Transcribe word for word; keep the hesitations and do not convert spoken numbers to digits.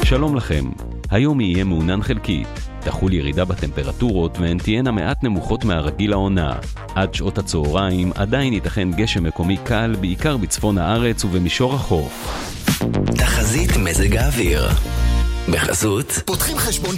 שלום לכם, היום יהיה מעונן חלקית, תחול ירידה בטמפרטורות והן תהיינה מעט נמוכות מהרגיל העונה. עד שעות הצהריים עדיין ייתכן גשם מקומי קל, בעיקר בצפון הארץ ובמישור החוף. תחזית מזג האוויר בחסות פותחים חשבון